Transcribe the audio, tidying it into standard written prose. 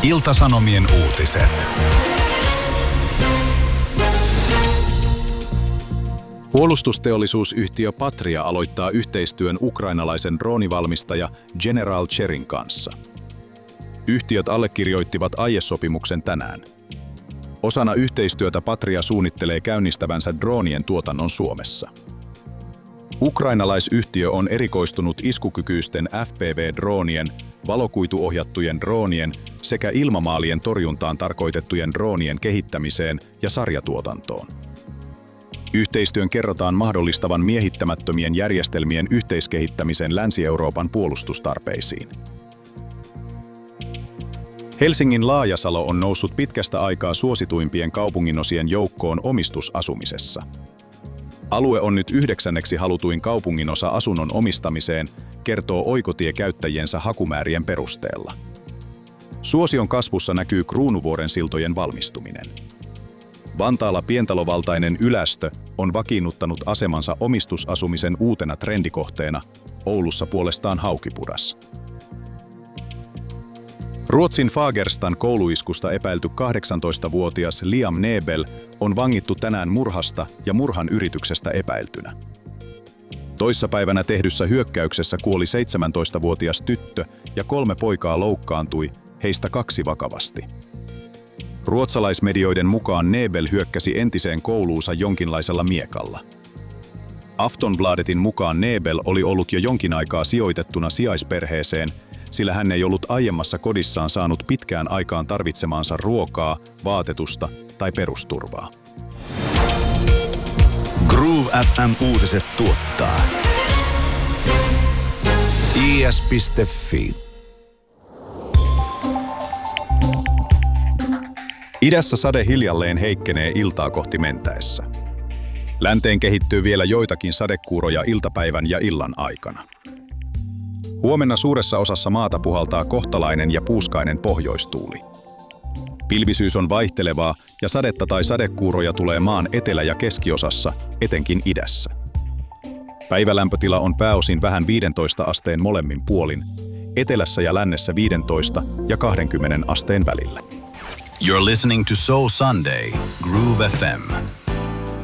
Ilta-Sanomien uutiset. Puolustusteollisuusyhtiö Patria aloittaa yhteistyön ukrainalaisen droonivalmistaja General Cherin kanssa. Yhtiöt allekirjoittivat aiesopimuksen tänään. Osana yhteistyötä Patria suunnittelee käynnistävänsä droonien tuotannon Suomessa. Ukrainalaisyhtiö on erikoistunut iskukykyisten FPV-droonien, valokuituohjattujen droonien sekä ilmamaalien torjuntaan tarkoitettujen droonien kehittämiseen ja sarjatuotantoon. Yhteistyön kerrotaan mahdollistavan miehittämättömien järjestelmien yhteiskehittämisen Länsi-Euroopan puolustustarpeisiin. Helsingin Laajasalo on noussut pitkästä aikaa suosituimpien kaupunginosien joukkoon omistusasumisessa. Alue on nyt 9. halutuin kaupunginosa asunnon omistamiseen, kertoo Oikotie käyttäjiensä hakumäärien perusteella. Suosion kasvussa näkyy Kruunuvuoren siltojen valmistuminen. Vantaalla pientalovaltainen Ylästö on vakiinnuttanut asemansa omistusasumisen uutena trendikohteena, Oulussa puolestaan Haukipudas. Ruotsin Fagerstan kouluiskusta epäilty 18-vuotias Liam Nebel on vangittu tänään murhasta ja murhan yrityksestä epäiltynä. Toissapäivänä tehdyssä hyökkäyksessä kuoli 17-vuotias tyttö ja 3 poikaa loukkaantui, heistä 2 vakavasti. Ruotsalaismedioiden mukaan Nebel hyökkäsi entiseen kouluunsa jonkinlaisella miekalla. Aftonbladetin mukaan Nebel oli ollut jo jonkin aikaa sijoitettuna sijaisperheeseen, sillä hän ei ollut aiemmassa kodissaan saanut pitkään aikaan tarvitsemaansa ruokaa, vaatetusta tai perusturvaa. Groove FM uutiset tuottaa is.fi. Idässä sade hiljalleen heikkenee iltaa kohti mentäessä. Länteen kehittyy vielä joitakin sadekuuroja iltapäivän ja illan aikana. Huomenna suuressa osassa maata puhaltaa kohtalainen ja puuskainen pohjoistuuli. Pilvisyys on vaihtelevaa ja sadetta tai sadekuuroja tulee maan etelä- ja keskiosassa, etenkin idässä. Päivälämpötila on pääosin vähän 15 asteen molemmin puolin, etelässä ja lännessä 15 ja 20 asteen välillä. You're listening to So Sunday, Groove FM.